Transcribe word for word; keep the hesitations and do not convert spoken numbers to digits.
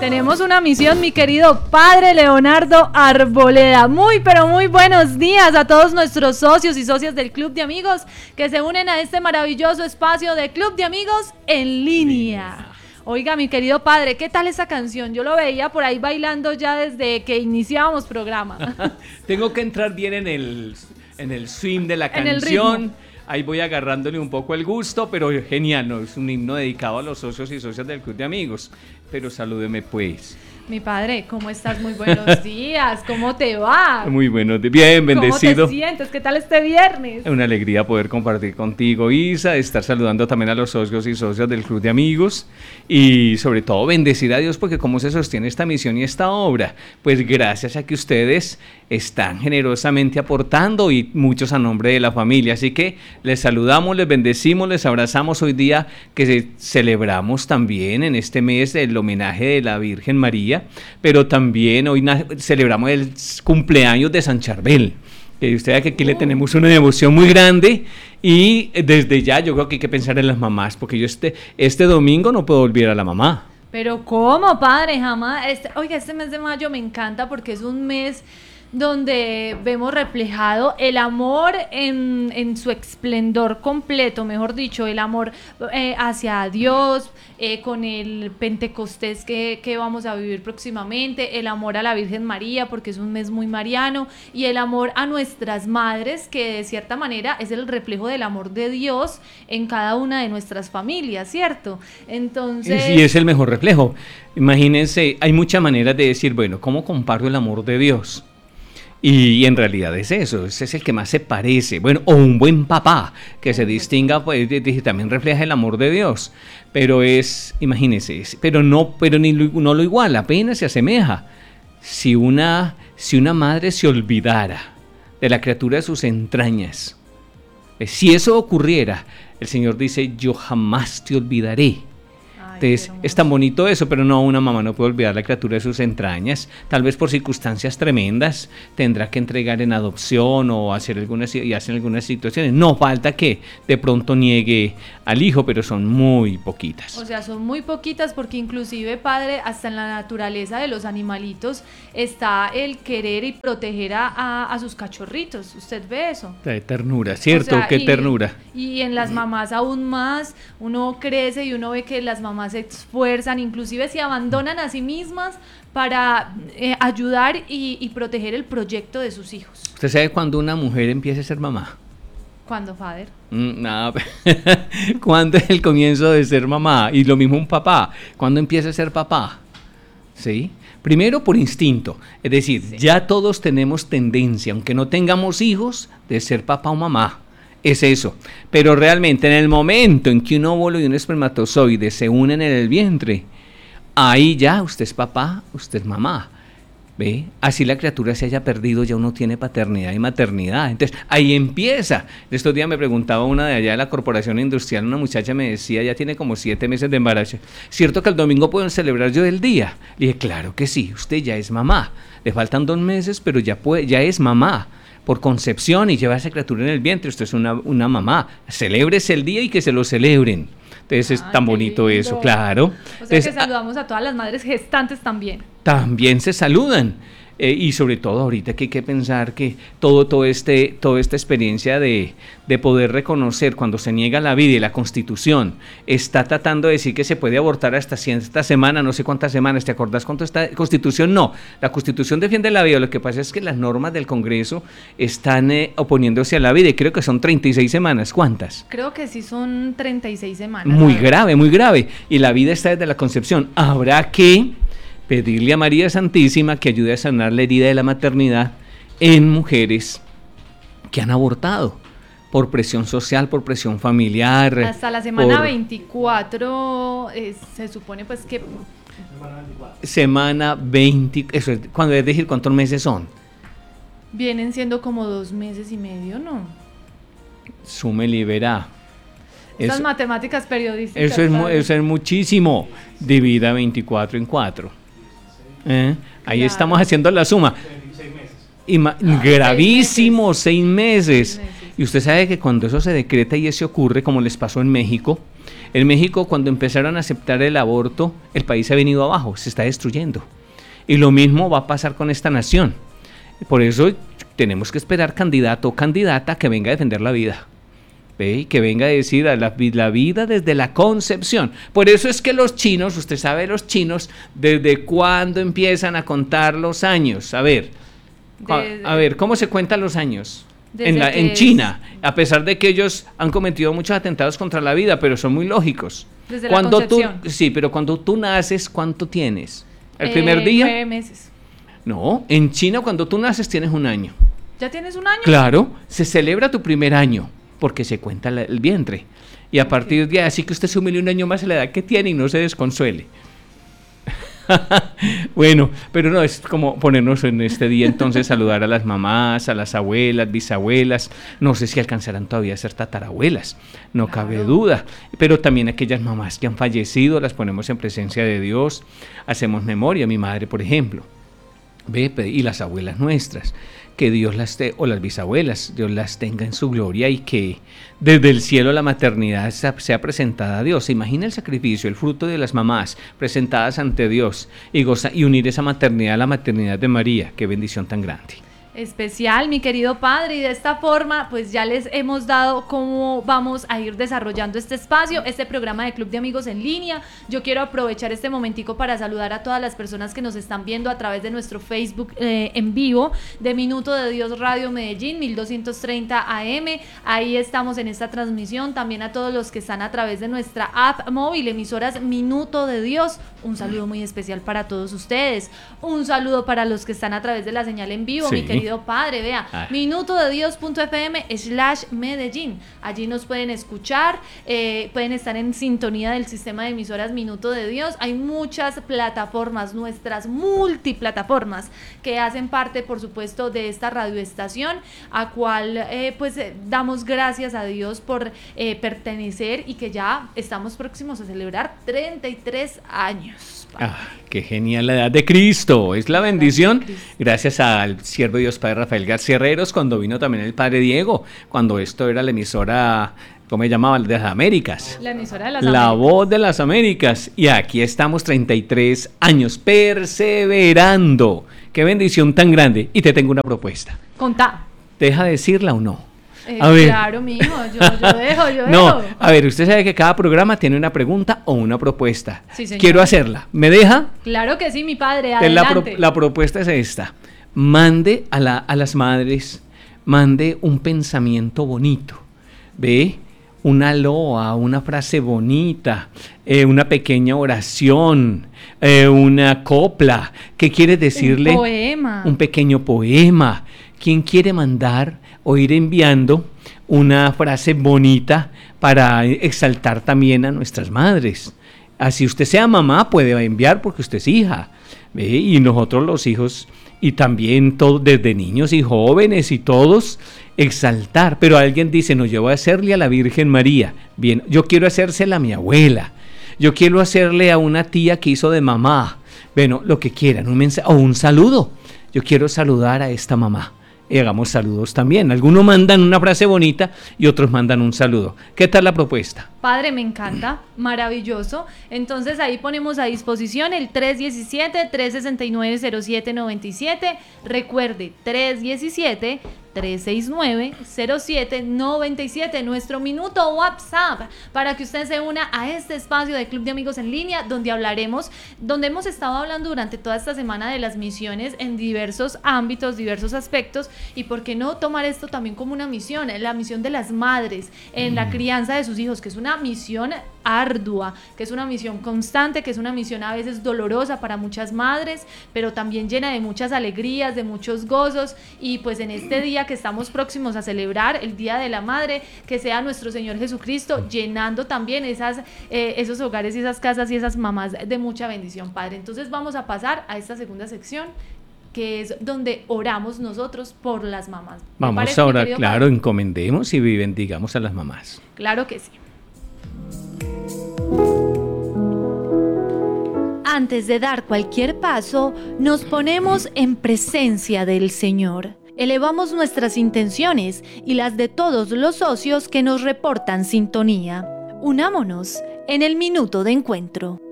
Tenemos una misión, mi querido padre Leonardo Arboleda. Muy, pero muy buenos días a todos nuestros socios y socias del Club de Amigos que se unen a este maravilloso espacio de Club de Amigos en línea. Oiga, mi querido padre, ¿qué tal esa canción? Yo lo veía por ahí bailando ya desde que iniciábamos programa. Tengo que entrar bien en el, en el swing de la canción. Ahí voy agarrándole un poco el gusto, pero genial, ¿no? Es un himno dedicado a los socios y socias del Club de Amigos. Pero salúdeme pues. Mi padre, ¿cómo estás? Muy buenos días, ¿cómo te va? Muy buenos días, bien, bendecido. ¿Cómo te sientes? ¿Qué tal este viernes? Una alegría poder compartir contigo, Isa, estar saludando también a los socios y socias del Club de Amigos y sobre todo bendecir a Dios porque cómo se sostiene esta misión y esta obra, pues gracias a que ustedes están generosamente aportando y muchos a nombre de la familia, así que les saludamos, les bendecimos, les abrazamos hoy día que celebramos también en este mes el homenaje de la Virgen María, pero también hoy na- celebramos el cumpleaños de San Charbel. Que usted ve que aquí le tenemos una devoción muy grande y desde ya yo creo que hay que pensar en las mamás, porque yo este, este domingo no puedo volver a la mamá. Pero ¿cómo, padre? Jamás. Este, oiga, este mes de mayo me encanta porque es un mes donde vemos reflejado el amor en, en su esplendor completo, mejor dicho, el amor eh, hacia Dios, eh, con el Pentecostés que, que vamos a vivir próximamente, el amor a la Virgen María, porque es un mes muy mariano, y el amor a nuestras madres, que de cierta manera es el reflejo del amor de Dios en cada una de nuestras familias, ¿cierto? Entonces... Y es el mejor reflejo. Imagínense, hay muchas maneras de decir, bueno, ¿cómo comparto el amor de Dios? Y en realidad es eso, ese es el que más se parece, bueno, o un buen papá, que se distinga, pues también refleja el amor de Dios, pero es, imagínense, pero no, pero ni lo, no lo iguala, apenas se asemeja. Si una, si una madre se olvidara de la criatura de sus entrañas, si eso ocurriera, el Señor dice, yo jamás te olvidaré. Entonces, es tan bonito eso, pero no, una mamá no puede olvidar la criatura de sus entrañas, tal vez por circunstancias tremendas, tendrá que entregar en adopción o hacer algunas, y hacer algunas situaciones, no falta que de pronto niegue al hijo, pero son muy poquitas. O sea, son muy poquitas porque inclusive, padre, hasta en la naturaleza de los animalitos está el querer y proteger a, a, a sus cachorritos, ¿usted ve eso? De ternura, ¿cierto? O sea, qué y, ternura. Y en las mamás aún más, uno crece y uno ve que las mamás se esfuerzan, inclusive se abandonan a sí mismas para eh, ayudar y, y proteger el proyecto de sus hijos. ¿Usted sabe cuándo una mujer empieza a ser mamá? ¿Cuándo, padre? Mm, no, ¿cuándo es el comienzo de ser mamá? Y lo mismo un papá, ¿cuándo empieza a ser papá? ¿Sí? Primero por instinto, es decir, sí. Ya todos tenemos tendencia, aunque no tengamos hijos, de ser papá o mamá. Es eso, pero realmente en el momento en que un óvulo y un espermatozoide se unen en el vientre, ahí ya usted es papá, usted es mamá, ¿ve? Así la criatura se haya perdido, ya uno tiene paternidad y maternidad, entonces ahí empieza. Estos días me preguntaba una de allá de la corporación industrial, una muchacha me decía, ya tiene como siete meses de embarazo, ¿cierto que el domingo pueden celebrar yo el día? Le dije, claro que sí, usted ya es mamá, le faltan dos meses, pero ya, puede, ya es mamá. Por concepción y lleva a esa criatura en el vientre, usted es una, una mamá, celébrese el día y que se lo celebren. Entonces ah, es tan bonito lindo. Eso, claro. O sea Entonces, que saludamos a todas las madres gestantes también. También se saludan. Eh, y sobre todo ahorita que hay que pensar que todo, todo este, toda esta experiencia de, de poder reconocer cuando se niega la vida y la Constitución está tratando de decir que se puede abortar hasta cierta semana, no sé cuántas semanas, ¿te acordás cuánto está? Constitución no, la Constitución defiende la vida, lo que pasa es que las normas del Congreso están eh, oponiéndose a la vida y creo que son treinta y seis semanas, ¿cuántas? Creo que sí son treinta y seis semanas. Muy grave, muy grave, y la vida está desde la concepción, habrá que pedirle a María Santísima que ayude a sanar la herida de la maternidad en mujeres que han abortado por presión social, por presión familiar. Hasta la semana por... veinticuatro eh, se supone pues que... Semana veinte, eso es, cuando es decir, ¿cuántos meses son? Vienen siendo como dos meses y medio, ¿no? Sume, libera. Esas eso, matemáticas periodísticas. Eso es, eso es muchísimo. Divida veinticuatro en cuatro. ¿Eh? Ahí claro. Estamos haciendo la suma. Y ma- ah, gravísimo, seis meses. seis meses. Y usted sabe que cuando eso se decreta y eso ocurre, como les pasó en México, En México, cuando empezaron a aceptar el aborto, el país ha venido abajo, se está destruyendo. Y lo mismo va a pasar con esta nación. Por eso tenemos que esperar candidato o candidata que venga a defender la vida. ¿Ve? Que venga a decir a la, la vida desde la concepción. Por eso es que los chinos, usted sabe, los chinos, ¿desde cuándo empiezan a contar los años? A ver, desde, a, a ver, ¿cómo se cuentan los años? En, la, en China, a pesar de que ellos han cometido muchos atentados contra la vida, pero son muy lógicos. Desde cuando la concepción. Tú, sí, pero cuando tú naces, ¿cuánto tienes? ¿El eh, primer día? Nueve meses. No, en China cuando tú naces tienes un año. ¿Ya tienes un año? Claro, se celebra tu primer año, porque se cuenta la, el vientre. Y a okay. partir de ahí, así que usted se humille un año más a la edad que tiene y no se desconsuele. Bueno, pero no, es como ponernos en este día entonces saludar a las mamás, a las abuelas, bisabuelas, no sé si alcanzarán todavía a ser tatarabuelas, no claro. cabe duda, pero también aquellas mamás que han fallecido, las ponemos en presencia de Dios, hacemos memoria, mi madre por ejemplo, ve, y las abuelas nuestras, que Dios las te, o las bisabuelas, Dios las tenga en su gloria y que desde el cielo la maternidad sea, sea presentada a Dios. ¿Se imagina el sacrificio, el fruto de las mamás presentadas ante Dios y, goza, y unir esa maternidad a la maternidad de María? Qué bendición tan grande. Especial, mi querido padre, y de esta forma pues ya les hemos dado cómo vamos a ir desarrollando este espacio, este programa de Club de Amigos en Línea. Yo quiero aprovechar este momentico para saludar a todas las personas que nos están viendo a través de nuestro Facebook eh, en vivo de Minuto de Dios Radio Medellín mil doscientos treinta A M, ahí estamos en esta transmisión, también a todos los que están a través de nuestra app móvil, emisoras Minuto de Dios, un saludo muy especial para todos ustedes, un saludo para los que están a través de la señal en vivo, sí. mi querido padre, vea, ah. minutodedios.fm slash Medellín, allí nos pueden escuchar, eh, pueden estar en sintonía del sistema de emisoras Minuto de Dios, hay muchas plataformas, nuestras multiplataformas que hacen parte por supuesto de esta radioestación, a cual eh, pues eh, damos gracias a Dios por eh, pertenecer y que ya estamos próximos a celebrar treinta y tres años. Ah, qué genial la edad de Cristo, es la bendición, gracias al siervo de Dios Padre Rafael García Herreros, cuando vino también el Padre Diego, cuando esto era la emisora, ¿cómo se llamaba? De las Américas. La emisora de las la Américas. La voz de las Américas, y aquí estamos treinta y tres años, perseverando, qué bendición tan grande, y te tengo una propuesta. Contá. ¿Deja decirla o no? Eh, a ver. Claro, mijo, yo, yo dejo, yo no, dejo. A ver, usted sabe que cada programa tiene una pregunta o una propuesta. Sí, señor. Quiero hacerla. ¿Me deja? Claro que sí, mi padre, adelante. La, pro, la propuesta es esta. Mande a, la, a las madres, mande un pensamiento bonito. ¿Ve? Una loa, una frase bonita, eh, una pequeña oración, eh, una copla. ¿Qué quiere decirle? Un poema. Un pequeño poema. ¿Quién quiere mandar o ir enviando una frase bonita para exaltar también a nuestras madres? Así usted sea mamá, puede enviar porque usted es hija, ¿ve? Y nosotros los hijos, y también todos, desde niños y jóvenes y todos, exaltar. Pero alguien dice, no, yo voy a hacerle a la Virgen María. Bien, yo quiero hacérsela a mi abuela, yo quiero hacerle a una tía que hizo de mamá, bueno, lo que quieran, un mensaje o un saludo. Yo quiero saludar a esta mamá. Y hagamos saludos también. Algunos mandan una frase bonita y otros mandan un saludo. ¿Qué tal la propuesta? Padre, me encanta, maravilloso. Entonces ahí ponemos a disposición el tres diecisiete, tres sesenta y nueve, cero siete noventa y siete. Recuerde, tres diecisiete, tres sesenta y nueve, cero siete noventa y siete, nuestro minuto WhatsApp, para que usted se una a este espacio de Club de Amigos en Línea, donde hablaremos, donde hemos estado hablando durante toda esta semana de las misiones en diversos ámbitos, diversos aspectos, y por qué no tomar esto también como una misión, la misión de las madres en la crianza de sus hijos, que es una misión ardua, que es una misión constante, que es una misión a veces dolorosa para muchas madres, pero también llena de muchas alegrías, de muchos gozos, y pues en este día que estamos próximos a celebrar, el Día de la Madre, que sea nuestro Señor Jesucristo llenando también esas, eh, esos hogares y esas casas y esas mamás de mucha bendición, Padre. Entonces vamos a pasar a esta segunda sección, que es donde oramos nosotros por las mamás. Vamos a orar, claro, padre? Encomendemos y bendigamos a las mamás. Claro que sí. Antes de dar cualquier paso, nos ponemos en presencia del Señor. Elevamos nuestras intenciones y las de todos los socios que nos reportan sintonía. Unámonos en el Minuto de Encuentro.